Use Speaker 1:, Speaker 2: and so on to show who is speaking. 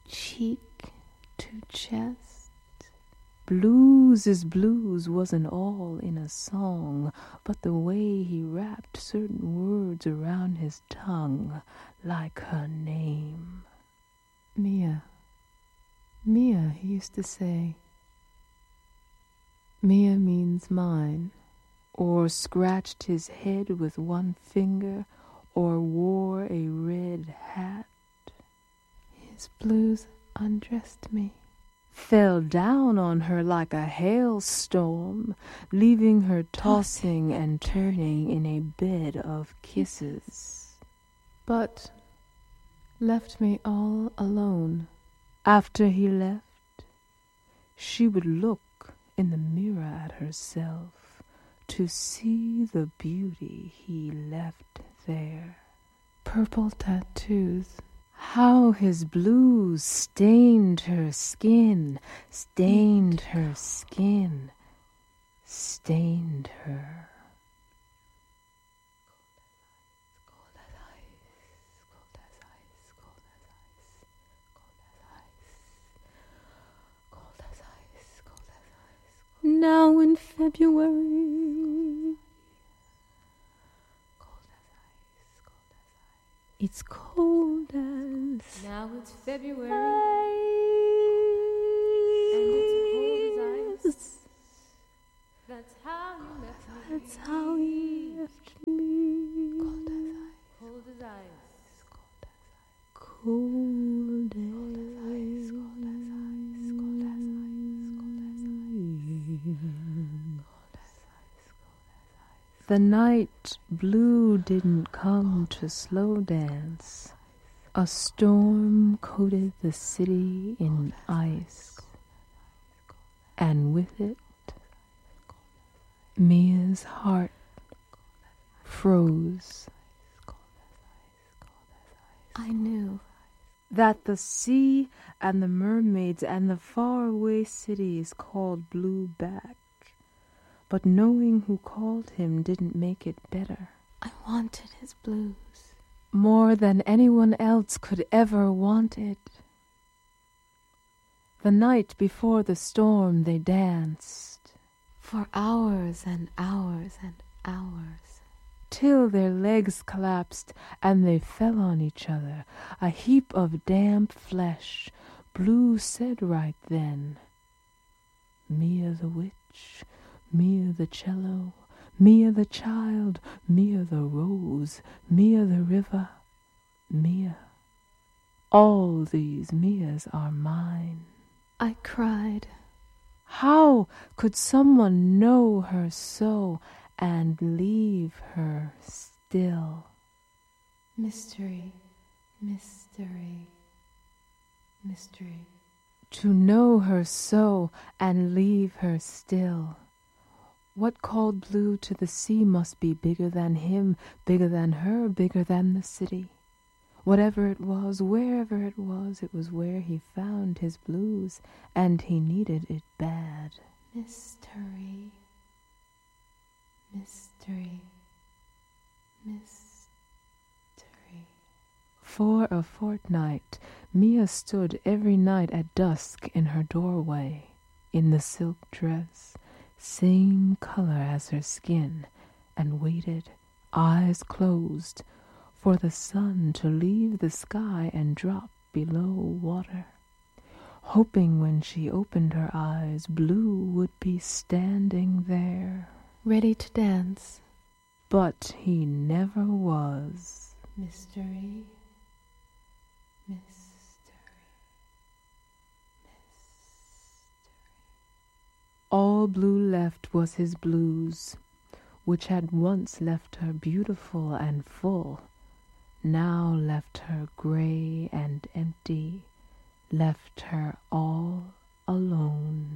Speaker 1: cheek to chest. Blues is blues wasn't all in a song, but the way he wrapped certain words around his tongue, like her name.
Speaker 2: Mia, Mia, he used to say. Mia means mine.
Speaker 1: Or scratched his head with one finger, or wore a red hat.
Speaker 2: His blues undressed me.
Speaker 1: Fell down on her like a hailstorm, leaving her tossing and turning in a bed of kisses.
Speaker 2: But left me all alone.
Speaker 1: After he left, she would look in the mirror at herself to see the beauty he left there.
Speaker 2: Purple tattoos.
Speaker 1: How his blues stained her skin, stained her skin, stained her. Now in February, it's cold as.
Speaker 3: Now it's February, and it's cold as ice. That's how you left me.
Speaker 1: That's how he left me.
Speaker 3: Cold as ice. Cold as ice.
Speaker 1: Cold as
Speaker 3: ice. Cold as ice. Cold as ice. Cold as ice.
Speaker 1: The night Blue didn't come to slow dance. A storm coated the city in ice, and with it, Mia's heart froze.
Speaker 2: I knew
Speaker 1: that the sea and the mermaids and the faraway cities called Blue back. But knowing who called him didn't make it better.
Speaker 2: I wanted his blues.
Speaker 1: More than anyone else could ever want it. The night before the storm they danced.
Speaker 2: For hours and hours and hours.
Speaker 1: Till their legs collapsed and they fell on each other, a heap of damp flesh. Blue said right then, Mia the witch, Mia the cello, Mia the child, Mia the rose, Mia the river, Mia. All these Mias are mine.
Speaker 2: I cried.
Speaker 1: How could someone know her so and leave her still?
Speaker 2: Mystery, mystery, mystery.
Speaker 1: To know her so and leave her still. What called Blue to the sea must be bigger than him, bigger than her, bigger than the city. Whatever it was, wherever it was where he found his blues, and he needed it bad.
Speaker 2: Mystery, mystery, mystery.
Speaker 1: For a fortnight, Mia stood every night at dusk in her doorway, in the silk dress, same color as her skin, and waited, eyes closed, for the sun to leave the sky and drop below water, hoping when she opened her eyes Blue would be standing there,
Speaker 2: ready to dance.
Speaker 1: But he never was.
Speaker 2: Mystery, mystery.
Speaker 1: All Blue left was his blues, which had once left her beautiful and full, now left her gray and empty, left her all alone.